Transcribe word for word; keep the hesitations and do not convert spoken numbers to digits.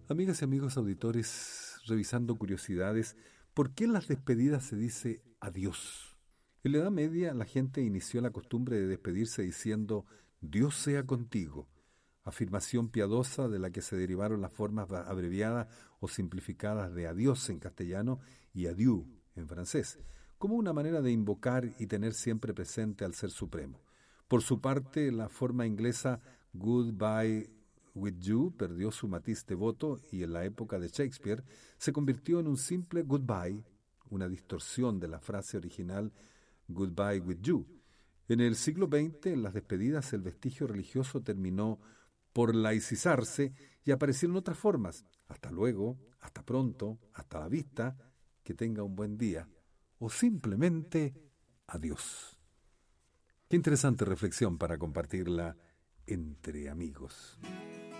Amigas y amigos auditores, revisando curiosidades, ¿por qué en las despedidas se dice adiós? En la Edad Media la gente inició la costumbre de despedirse diciendo Dios sea contigo, afirmación piadosa de la que se derivaron las formas abreviadas o simplificadas de adiós en castellano y adieu en francés, como una manera de invocar y tener siempre presente al Ser Supremo. Por su parte, la forma inglesa goodbye with you perdió su matiz devoto y en la época de Shakespeare se convirtió en un simple goodbye, una distorsión de la frase original goodbye with you. En el siglo veinte, en las despedidas, el vestigio religioso terminó por laicizarse y aparecieron otras formas. Hasta luego, hasta pronto, hasta la vista, que tenga un buen día, o simplemente adiós. Qué interesante reflexión para compartirla entre amigos.